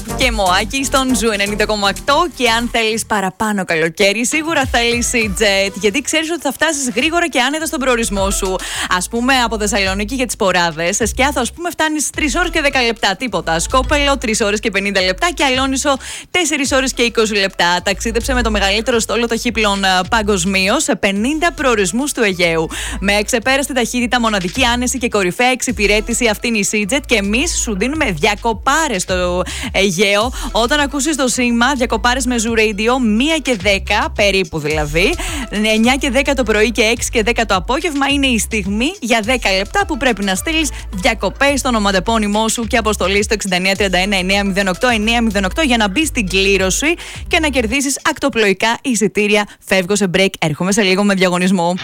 και Μωάκη στον Ζου 90,8. Και αν θέλεις παραπάνω καλοκαίρι, σίγουρα θέλεις EasyJet, γιατί ξέρεις ότι θα φτάσεις γρήγορα και άνετα στον προορισμό σου. Ας πούμε, από Θεσσαλονίκη για τις Ποράδες, σε Σκιάθο, ας πούμε, φτάνεις 3 ώρες και 10 λεπτά. Τίποτα. Σκόπελο 3 ώρες και 50 λεπτά. Και Αλόνισο 4 ώρες και 20 λεπτά. Ταξίδεψε με το μεγαλύτερο στόλο ταχύπλων παγκοσμίως σε 50 προορισμούς του Αιγαίου. Με εξεπέραστη ταχύτητα, μοναδική άνεση και κορυφαία εξυπηρέτηση, αυτή είναι η EasyJet. Και εμείς σου δίνουμε διακοπάρες στο Αιγαίο. Όταν ακούσεις το σήμα, διακοπάρες με Zoo Radio 1 και 10, περίπου δηλαδή. 9 και 10 το πρωί και 6 και 10 το απόγευμα είναι η στιγμή για 10 λεπτά που πρέπει να στείλεις διακοπές στο ονοματεπώνυμό σου και αποστολή στο 6931-908-908 για να μπει στην κλήρωση και να κερδίσεις ακτοπλοϊκά εισιτήρια. Φεύγω σε break, έρχομαι σε λίγο με διαγωνισμό.